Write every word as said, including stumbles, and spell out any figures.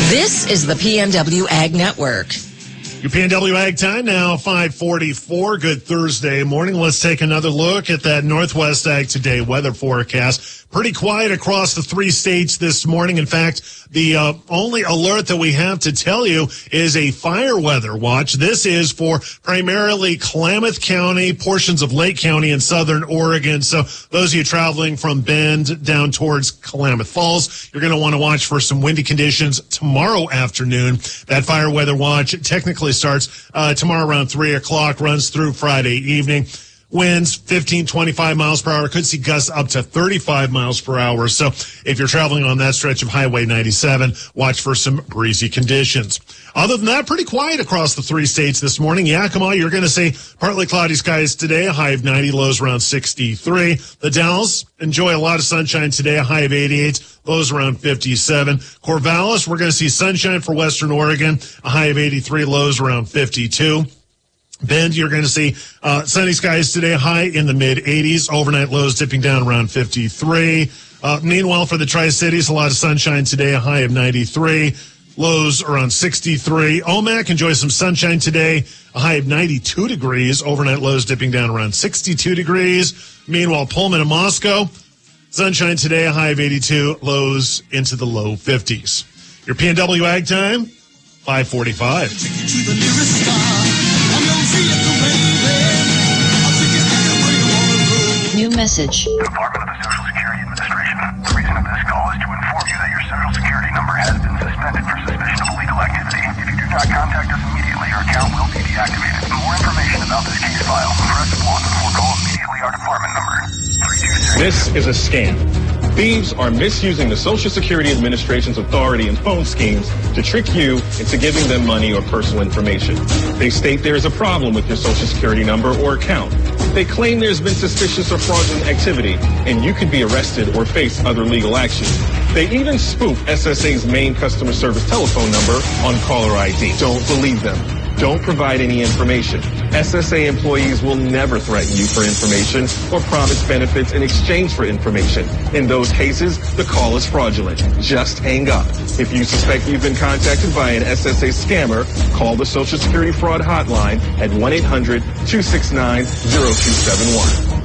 This is the P N W Ag Network. Your P N W Ag time now, five forty-four. Good Thursday morning. Let's take another look at that Northwest Ag Today weather forecast. Pretty quiet across the three states this morning. In fact, the uh, only alert that we have to tell you is a fire weather watch. This is for primarily Klamath County, portions of Lake County in southern Oregon. So those of you traveling from Bend down towards Klamath Falls, you're going to want to watch for some windy conditions tomorrow afternoon. That fire weather watch technically starts uh, tomorrow around three o'clock, runs through Friday evening. Winds fifteen, twenty-five miles per hour. Could see gusts up to thirty-five miles per hour. So if you're traveling on that stretch of Highway ninety-seven, watch for some breezy conditions. Other than that, pretty quiet across the three states this morning. Yakima, you're going to see partly cloudy skies today, a high of ninety, lows around sixty-three. The Dalles enjoy a lot of sunshine today, a high of eighty-eight, lows around fifty-seven. Corvallis, we're going to see sunshine for Western Oregon, a high of eighty-three, lows around fifty-two. Bend, you're going to see uh, sunny skies today, high in the mid-eighties. Overnight lows dipping down around fifty-three. Uh, meanwhile, for the Tri-Cities, a lot of sunshine today, a high of ninety-three. Lows around sixty-three. Omak, enjoy some sunshine today, a high of ninety-two degrees. Overnight lows dipping down around sixty-two degrees. Meanwhile, Pullman and Moscow, sunshine today, a high of eighty-two. Lows into the low fifties. Your P N W Ag time, five forty-five. New message. Department of the Social Security Administration. The reason of this call is to inform you that your Social Security number has been suspended for suspicion of illegal activity. If you do not contact us immediately, your account will be deactivated. For more information about this case file, press one or call immediately our department number. three two six. This is a scam. Thieves are misusing the Social Security Administration's authority and phone schemes to trick you into giving them money or personal information. They state there is a problem with your Social Security number or account. They claim there's been suspicious or fraudulent activity, and you could be arrested or face other legal action. They even spoof S S A's main customer service telephone number on caller I D. Don't believe them. Don't provide any information. S S A employees will never threaten you for information or promise benefits in exchange for information. In those cases, the call is fraudulent. Just hang up. If you suspect you've been contacted by an S S A scammer, call the Social Security Fraud Hotline at one eight hundred, two six nine, zero two seven one.